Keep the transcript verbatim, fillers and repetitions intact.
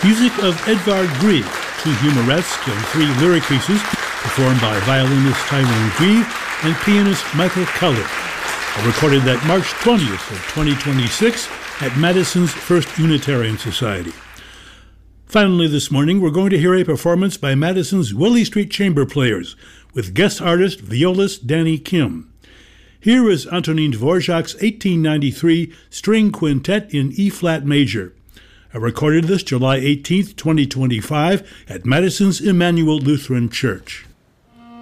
Music of Edvard Grieg, two humoresques and three lyric pieces, performed by violinist Tyrone Grieg and pianist Michael Keller. Recorded that March twentieth of twenty twenty-six at Madison's First Unitarian Society. Finally this morning, we're going to hear a performance by Madison's Willie Street Chamber Players with guest artist violist Danny Kim. Here is Antonin Dvorak's eighteen ninety-three String Quintet in E-flat major. I recorded this July eighteenth, twenty twenty-five at Madison's Emmanuel Lutheran Church.